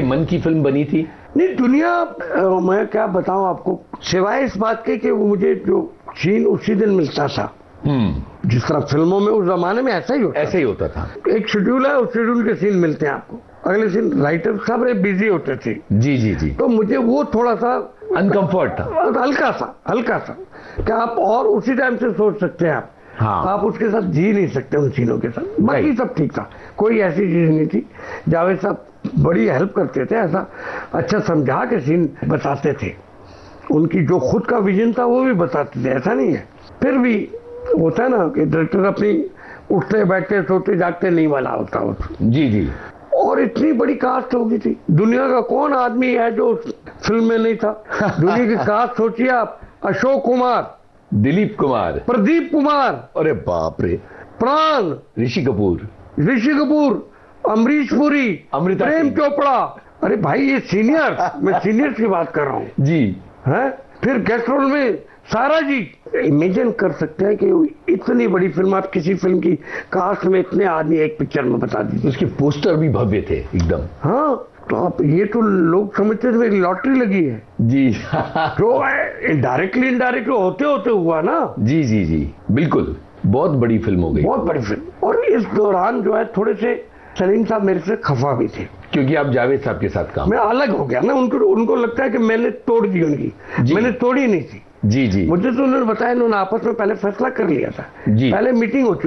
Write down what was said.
मन की फिल्म बनी थी? नहीं, दुनिया मैं क्या बताऊं आपको, सिवाय इस बात के कि मुझे जो सीन उसी दिन मिलता था। जिस तरह फिल्मों में उस जमाने में ऐसा ही होता था। एक शेड्यूल है, उस शेड्यूल के सीन मिलते हैं आपको, अगले सीन राइटर सब बिजी होते थे। जी जी जी। तो मुझे वो थोड़ा सा अनकंफर्ट था, हल्का सा कि आप और उसी टाइम से सोच सकते हैं आप। हाँ। आप उसके साथ जी नहीं सकते उन सीनों के साथ। बाकी सब ठीक था, कोई ऐसी चीज नहीं थी। जावेद साहब बड़ी हेल्प करते थे, ऐसा अच्छा समझा के सीन बताते थे। उनकी जो खुद का विजन था वो भी बताते थे, ऐसा नहीं है। फिर भी होता है ना कि डायरेक्टर अपनी उठते बैठते सोते जागते नहीं वाला होता। जी जी। और इतनी बड़ी कास्ट हो गई थी, दुनिया का कौन आदमी है जो फिल्म में नहीं था। दुनिया की कास्ट सोचिए आप, अशोक कुमार, दिलीप कुमार, प्रदीप कुमार, अरे बाप रे, प्राण, ऋषि कपूर, अमरीश पुरी, अमृता, प्रेम चोपड़ा। अरे भाई ये सीनियर, मैं सीनियर्स की बात कर रहा हूँ जी। है। फिर गेस्ट रोल में सारा जी। इमेजिन कर सकते हैं कि इतनी बड़ी फिल्म, आप किसी फिल्म की कास्ट में इतने आदमी एक पिक्चर में बता दीजिए। उसके पोस्टर भी भव्य थे एकदम। हाँ, तो आप ये तो लोग समझते थे मेरी लॉटरी लगी है जी। जो डायरेक्टली इनडायरेक्टली होते हुआ ना। जी जी जी, बिल्कुल, बहुत बड़ी फिल्म हो गई, बहुत बड़ी फिल्म। और इस दौरान जो है थोड़े से सलीम साहब मेरे से खफा भी थे, क्योंकि आप जावेद साहब के साथ काम, मैं अलग हो गया ना। उनको लगता है कि मैंने तोड़ दी उनकी, मैंने तोड़ी नहीं थी। जी जी। मुझे तो उन्होंने बताया, उन्होंने आपस में पहले फैसला कर लिया था, पहले मीटिंग हो चुकी